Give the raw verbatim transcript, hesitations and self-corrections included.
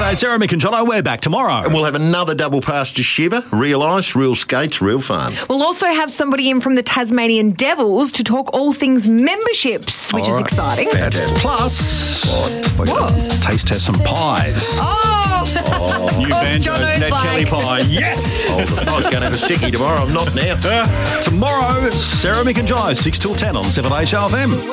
G'day, Sarah, Mick and Jono. We're back tomorrow. And we'll have another double pass to Shiver. Real ice, real skates, real fun. We'll also have somebody in from the Tasmanian Devils to talk all things memberships, which All is right. exciting. Fantastic. Plus, what? What? Taste test some pies. Oh! New Of course, Banjo Jono's Ned like- Chili Pie. Yes! Oh, I was going to have a sickie tomorrow. I'm not now. Tomorrow, Sarah, Mick and Jono, six till ten on seven A Show F M.